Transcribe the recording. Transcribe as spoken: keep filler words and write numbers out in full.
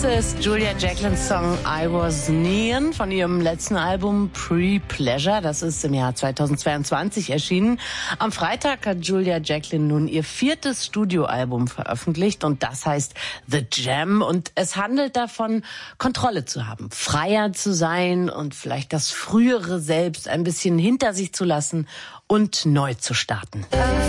ist Julia Jacklins Song I Was Neon von ihrem letzten Album Pre-Pleasure. Das ist im Jahr zweitausendzweiundzwanzig erschienen. Am Freitag hat Julia Jacklin nun ihr viertes Studioalbum veröffentlicht und das heißt The Jam. Und es handelt davon, Kontrolle zu haben, freier zu sein und vielleicht das frühere Selbst ein bisschen hinter sich zu lassen und neu zu starten.